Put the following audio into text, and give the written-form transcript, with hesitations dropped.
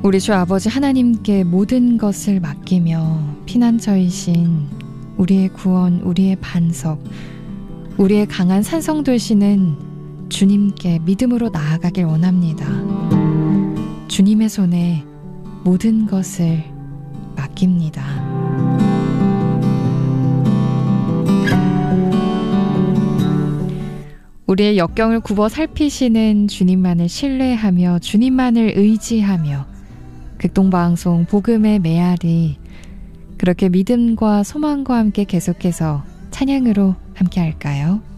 우리 주 아버지 하나님께 모든 것을 맡기며 피난처이신 우리의 구원, 우리의 반석, 우리의 강한 산성 되시는 주님께 믿음으로 나아가길 원합니다. 주님의 손에 모든 것을 맡깁니다. 우리의 역경을 굽어 살피시는 주님만을 신뢰하며 주님만을 의지하며 극동방송 복음의 메아리, 그렇게 믿음과 소망과 함께 계속해서 찬양으로 함께 할까요?